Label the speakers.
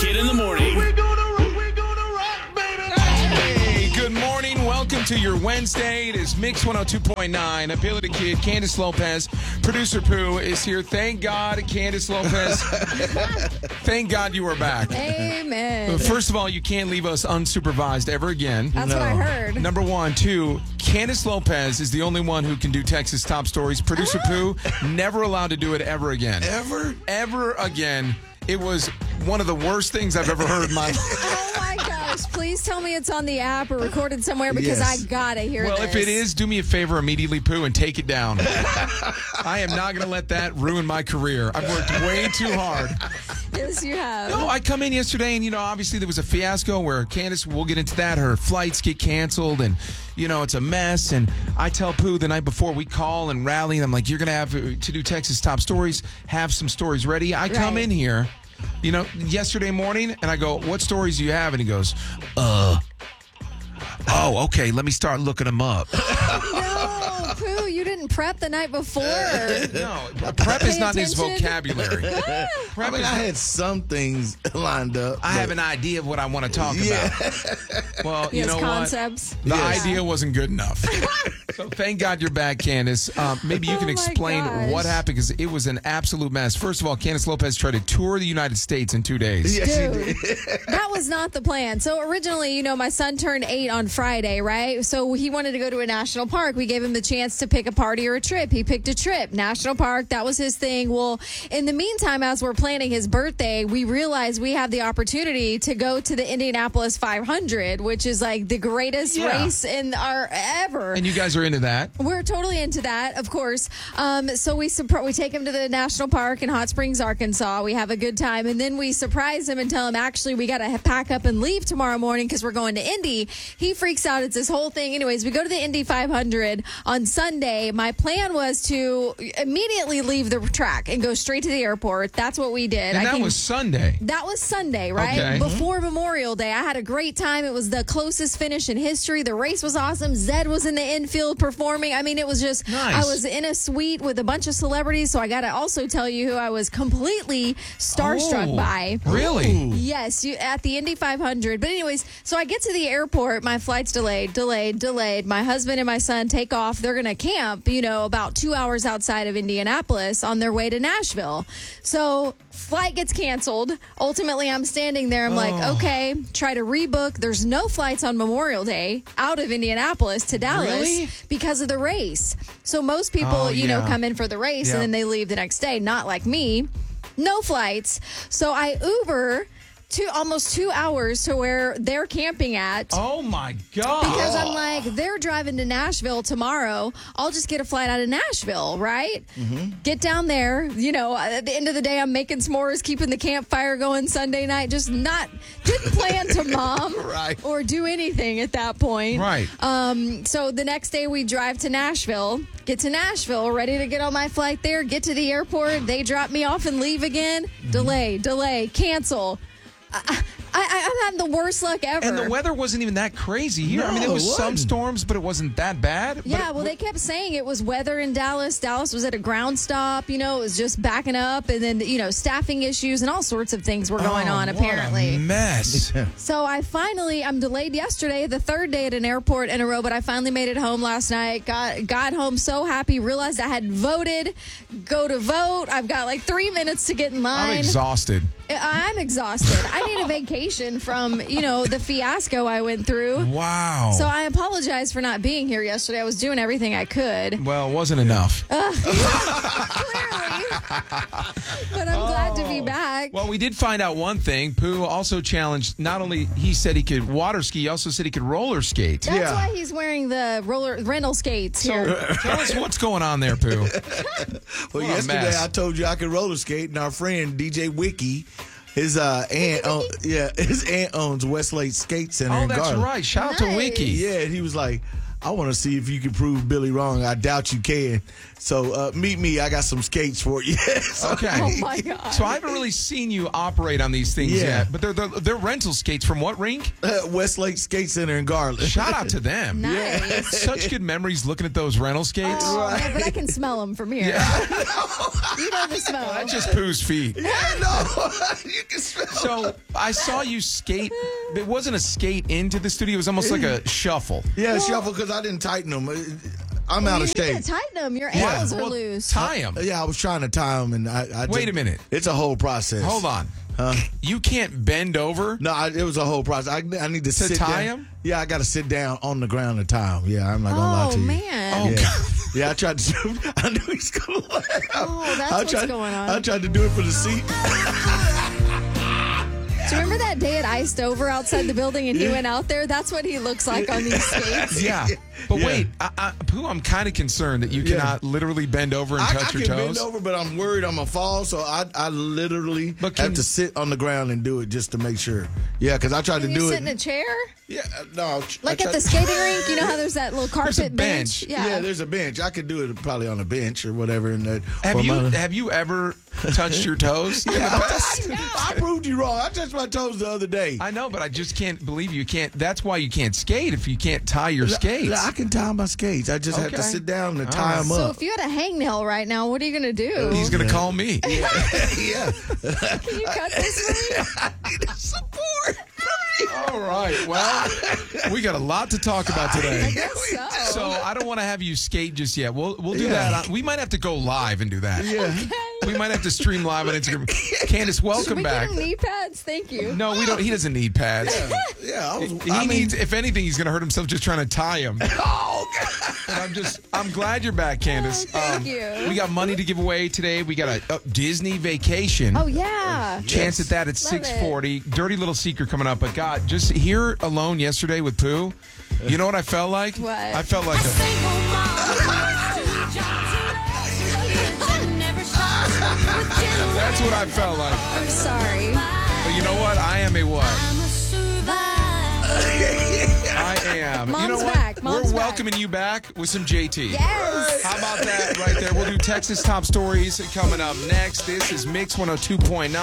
Speaker 1: Kid in the Morning.
Speaker 2: We're gonna rock, baby.
Speaker 3: Hey, good morning. Welcome to your Wednesday. It is Mix 102.9. Ability Kid, Candace Lopez. Producer Pooh is here. Thank God, Candace Lopez. Thank God you are back.
Speaker 4: Amen.
Speaker 3: First of all, you can't leave us unsupervised ever again.
Speaker 4: That's what I heard.
Speaker 3: Number one. Two, Candace Lopez is the only one who can do Texas top stories. Producer Pooh, never allowed to do it ever again.
Speaker 2: Ever?
Speaker 3: Ever again. It was one of the worst things I've ever heard in my life.
Speaker 4: Oh my gosh. Please tell me it's on the app or recorded somewhere because
Speaker 2: Yes.
Speaker 4: I gotta hear
Speaker 3: Well,
Speaker 4: this.
Speaker 3: if it is, do me a favor immediately, Pooh, and take it down. I am not going to let that ruin my career. I've worked way too hard.
Speaker 4: Yes, you have.
Speaker 3: No, I come in yesterday, and, obviously there was a fiasco where Candace, we'll get into that, her flights get canceled, and, it's a mess. And I tell Pooh the night before, we call and rally, and I'm like, you're going to have to do Texas top stories, have some stories ready. I come
Speaker 4: Right.
Speaker 3: in here, yesterday morning, and I go, what stories do you have? And he goes, okay, let me start looking them up.
Speaker 4: No, Pooh, you didn't prep the night before.
Speaker 3: No, prep is not in his
Speaker 4: attention.
Speaker 3: vocabulary. Prep is
Speaker 2: I had some things lined up.
Speaker 3: I have an idea of what I want to talk about. Well,
Speaker 4: He
Speaker 3: you
Speaker 4: has
Speaker 3: know
Speaker 4: concepts.
Speaker 3: what? The
Speaker 2: Yes.
Speaker 3: idea wasn't good enough. So thank God you're back, Candace. Maybe you
Speaker 4: Oh
Speaker 3: can
Speaker 4: my
Speaker 3: explain
Speaker 4: gosh.
Speaker 3: what happened because it was an absolute mess. First of all, Candace Lopez tried to tour the United States in 2 days.
Speaker 2: Yes, she
Speaker 4: Dude,
Speaker 2: did.
Speaker 4: that was not the plan. So originally, my son turned 8 on Friday, right? So he wanted to go to a national park. We gave him the chance to pick a party or a trip. He picked a trip, national park. That was his thing. Well, in the meantime, as we're planning his birthday, we realized we have the opportunity to go to the Indianapolis 500, which is like the greatest
Speaker 3: Yeah.
Speaker 4: race in our ever.
Speaker 3: And you guys are into that.
Speaker 4: We're totally into that, of course. So we take him to the national park in Hot Springs, Arkansas. We have a good time, and then we surprise him and tell him, actually, we got to pack up and leave tomorrow morning because we're going to Indy. He freaks out. It's this whole thing. Anyways, we go to the Indy 500 on Sunday. My plan was to immediately leave the track and go straight to the airport. That's what we did.
Speaker 3: And that was Sunday.
Speaker 4: That was Sunday, right?
Speaker 3: Okay.
Speaker 4: Before Memorial Day. I had a great time. It was the closest finish in history. The race was awesome. Zed was in the infield performing. I mean, it was just,
Speaker 3: Nice.
Speaker 4: I was in a suite with a bunch of celebrities. So I got to also tell you who I was completely starstruck
Speaker 3: Oh,
Speaker 4: by.
Speaker 3: Really?
Speaker 4: Yes, at the Indy 500. But anyways, so I get to the airport. My flight's delayed. My husband and my son take off. They're going to camp, about 2 hours outside of Indianapolis on their way to Nashville. So flight gets canceled. Ultimately, I'm standing there. I'm like, okay, try to rebook. There's no flights on Memorial Day out of Indianapolis to Dallas
Speaker 3: Really?
Speaker 4: because of the race. So most people,
Speaker 3: Oh, yeah.
Speaker 4: come in for the race
Speaker 3: Yeah.
Speaker 4: and then they leave the next day. Not like me. No flights. So I Uber almost 2 hours to where they're camping at.
Speaker 3: Oh, my God.
Speaker 4: Because I'm like, they're driving to Nashville tomorrow. I'll just get a flight out of Nashville, right? Get down there. At the end of the day, I'm making s'mores, keeping the campfire going Sunday night. Just didn't plan to mom
Speaker 2: Right.
Speaker 4: or do anything at that point.
Speaker 3: Right.
Speaker 4: So the next day we drive to Nashville, get to Nashville, ready to get on my flight there, get to the airport. They drop me off and leave again. Delay, cancel. I'm having the worst luck ever.
Speaker 3: And the weather wasn't even that crazy here. I mean, there
Speaker 2: No,
Speaker 3: was
Speaker 2: it
Speaker 3: some
Speaker 2: wasn't.
Speaker 3: storms, but it wasn't that bad.
Speaker 4: Yeah, well, they kept saying it was weather in Dallas. Dallas was at a ground stop. It was just backing up. And then, staffing issues and all sorts of things were going on, apparently.
Speaker 3: Mess.
Speaker 4: So I'm delayed yesterday, the third day at an airport in a row, but I finally made it home last night. Got home so happy, realized I had voted. Go to vote. I've got like 3 minutes to get in line.
Speaker 3: I'm exhausted.
Speaker 4: I'm exhausted. I need a vacation from, the fiasco I went through.
Speaker 3: Wow.
Speaker 4: So I apologize for not being here yesterday. I was doing everything I could.
Speaker 3: Well, it wasn't enough.
Speaker 4: Clearly. But I'm glad to be back.
Speaker 3: Well, we did find out one thing. Pooh also challenged, not only he said he could water ski, he also said he could roller skate.
Speaker 4: That's
Speaker 2: Yeah.
Speaker 4: why he's wearing the rental skates
Speaker 3: So
Speaker 4: here.
Speaker 3: tell us what's going on there, Pooh.
Speaker 2: Well,
Speaker 3: What a
Speaker 2: yesterday
Speaker 3: mess.
Speaker 2: I told you I could roller skate, and our friend DJ Wiki, his aunt, his aunt owns Westlake Skate Center
Speaker 3: Oh,
Speaker 2: in
Speaker 3: that's
Speaker 2: Garland.
Speaker 3: right. Shout out to
Speaker 4: Nice.
Speaker 3: Wiki.
Speaker 2: Yeah, and he was like, I want to see if you can prove Billy wrong. I doubt you can. So meet me. I got some skates for you.
Speaker 3: Okay.
Speaker 4: Oh my God.
Speaker 3: So I haven't really seen you operate on these things
Speaker 2: Yeah.
Speaker 3: yet, but they're rental skates from what rink?
Speaker 2: Westlake Skate Center in Garland.
Speaker 3: Shout out to them.
Speaker 4: Nice.
Speaker 3: Such good memories looking at those rental skates.
Speaker 4: Oh, man, but I can smell them from here. You know the smell.
Speaker 3: That's just Pooh's feet.
Speaker 2: No, you can smell.
Speaker 3: So I saw you skate. It wasn't a skate into the studio. It was almost like a shuffle.
Speaker 2: Yeah, shuffle because I didn't tighten them. I'm out
Speaker 4: You
Speaker 2: of
Speaker 4: need to
Speaker 2: shape.
Speaker 4: tighten them. Your ankles are
Speaker 3: Well,
Speaker 4: loose.
Speaker 3: tie them.
Speaker 2: Yeah, I was trying to tie them, and I
Speaker 3: Wait a minute.
Speaker 2: It's a whole process.
Speaker 3: Hold on.
Speaker 2: Huh?
Speaker 3: You can't bend over.
Speaker 2: No, it was a whole process. I need to sit
Speaker 3: tie
Speaker 2: down.
Speaker 3: 'em?
Speaker 2: Yeah, I got to sit down on the ground to tie them. Yeah, I'm not gonna lie
Speaker 4: Oh,
Speaker 2: to you.
Speaker 4: man.
Speaker 3: Oh,
Speaker 2: Yeah.
Speaker 3: God.
Speaker 2: Yeah, I tried to. I knew he was gonna laugh.
Speaker 4: Oh, that's what's going on.
Speaker 2: I tried to do it for the seat.
Speaker 4: So remember that day it iced over outside the building and he went out there? That's what he looks like on these skates.
Speaker 3: Yeah. But
Speaker 2: Yeah.
Speaker 3: wait, Pooh, I'm kind of concerned that you
Speaker 2: Yeah.
Speaker 3: cannot literally bend over and touch
Speaker 2: I
Speaker 3: your
Speaker 2: can
Speaker 3: toes.
Speaker 2: bend over, but I'm worried I'm gonna fall, so I literally
Speaker 3: But
Speaker 2: have to sit on the ground and do it just to make sure. Yeah, because I tried
Speaker 4: Can
Speaker 2: to
Speaker 4: you
Speaker 2: do
Speaker 4: sit
Speaker 2: it.
Speaker 4: in a chair?
Speaker 2: Yeah, no.
Speaker 4: Like
Speaker 2: I
Speaker 4: at
Speaker 2: tried-
Speaker 4: the skating rink, you know how there's that little carpet
Speaker 3: bench.
Speaker 2: Yeah, there's a bench. I could do it probably on a bench or whatever. And that.
Speaker 3: Have you ever touched your toes in the past?
Speaker 2: I proved you wrong. I touched my toes the other day.
Speaker 3: I know, but I just can't believe you can't. That's why you can't skate if you can't tie your skates.
Speaker 2: I can tie my skates. I just have to
Speaker 3: Okay.
Speaker 2: sit down and
Speaker 3: All
Speaker 2: tie
Speaker 3: right.
Speaker 2: them
Speaker 4: So
Speaker 2: up.
Speaker 4: if you had a hangnail right now, what are you going to do?
Speaker 3: He's going to call me.
Speaker 2: Yeah.
Speaker 4: Can you cut this for me?
Speaker 2: I need support.
Speaker 3: All right. Well, we got a lot to talk about today.
Speaker 4: I guess so.
Speaker 3: So I don't want to have you skate just yet. We'll do
Speaker 2: Yeah.
Speaker 3: that. We might have to go live and do that.
Speaker 2: Yeah.
Speaker 3: We might have to stream live on Instagram. Candace,
Speaker 4: Should
Speaker 3: welcome
Speaker 4: we
Speaker 3: back.
Speaker 4: get him knee pads? Thank you.
Speaker 3: No, we don't. He doesn't need pads.
Speaker 2: Yeah.
Speaker 3: He needs. If anything, he's going to hurt himself just trying to tie him.
Speaker 2: Oh, God.
Speaker 3: And I'm glad you're back, Candace.
Speaker 4: Thank you.
Speaker 3: We got money to give away today. We got a Disney vacation.
Speaker 4: Oh, yeah.
Speaker 3: Chance at that at
Speaker 4: Love it.
Speaker 3: 6:40. Dirty little secret coming up. But God, just here alone yesterday with Pooh, you know what I felt like?
Speaker 4: What?
Speaker 3: I felt like that's what I felt like.
Speaker 4: I'm sorry.
Speaker 3: But you know what? I am a what? I am. You
Speaker 4: Mom's
Speaker 3: know what?
Speaker 4: back. Mom's
Speaker 3: We're
Speaker 4: back.
Speaker 3: welcoming you back with some JT.
Speaker 4: Yes.
Speaker 3: How about that right there? We'll do Texas top stories coming up next. This is Mix 102.9.